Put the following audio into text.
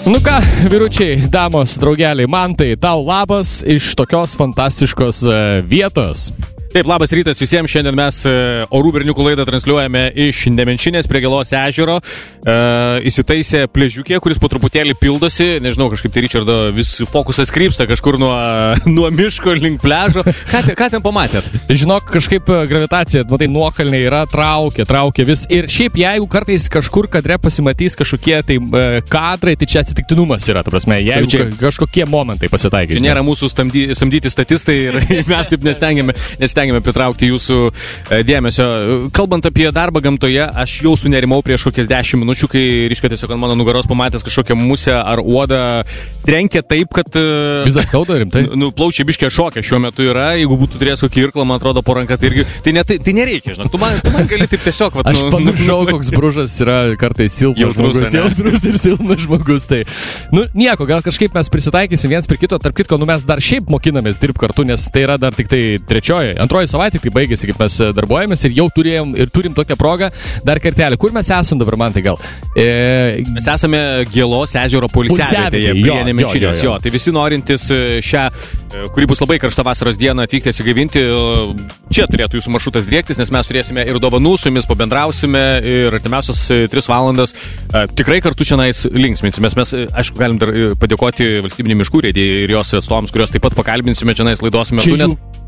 Nu ką, vyručiai, damos, draugeliai, man tai tau labas iš tokios fantastiškos vietos. Taip, labas rytas visiems. Šiandien mes Orų berniukų laidą transliuojame iš Nemenčinės prie Gėlos ežero. Įsitaisė pležiukė, kuris po truputėlį pildosi. Nežinau, kažkaip tai Richardo vis fokusas krypsta kažkur nuo miško link pležo. Ką ten pamatėt? Žinok, kažkaip gravitacija, matai, nuokalniai yra, traukia vis. Ir šiaip, jeigu kartais kažkur kadre pasimatys kažkokie tai kadrai, tai čia atsitiktinumas yra, ta prasme, jeigu čia kažkokie momentai pasitaikys. Čia nėra mūsų samdyti statistai ir mes taip nestengėme pritraukti jūsų dėmesio. Kalbant apie darbą gamtoje, aš jau sunerimau prieš kokias 10 minučių, kai ryškia tiesiog ant mano nugaros pamatęs kažkokią musę ar uodą trenkė taip, kad... Vis dar skauda rimtai? Plaučiai biškė šokia šiuo metu yra, jeigu būtų turėjęs kokį irklą, man atrodo, po ranką, tai irgi... Tai nereikia, žinok, tu man gali taip tiesiog... Aš pamiršau, koks bružas yra kartais silpnas žmogus, jautrus ir silpnas žmogus. Tai, nieko, gal kažkaip mes prisitaikysim viens prie kito, tarp kitko, mes dar šiaip mokinamės dirbti kartu, nes tai yra dar tik tai antroji savaitė, tai baigėsi, kaip mes darbuojamės ir jau turim tokią progą dar kartelį. Kur mes esam dabar, man tai gal? Mes esame Gėlos ežero poilsiavietėje prie Nemenčinės. Tai visi norintys šią, kuri bus labai karšta vasaros dieną, atvykti atsigaivinti, čia turėtų jūsų maršrutas driektis, nes mes turėsime ir dovanų, su jumis pabendrausime ir artimiausias 3 valandas tikrai kartu šiandien linksminsimės. Mes, aišku, galim dar padėkoti Valstybiniai miškų urėdijai ir jos atstovams, kurios taip pat pakalbinsime šiandien laidos metu, nes